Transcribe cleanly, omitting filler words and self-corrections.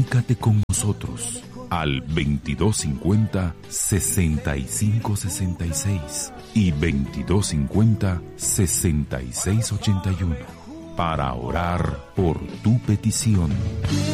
Comunícate con nosotros al 2250-6566 y 2250-6681 para orar por tu petición.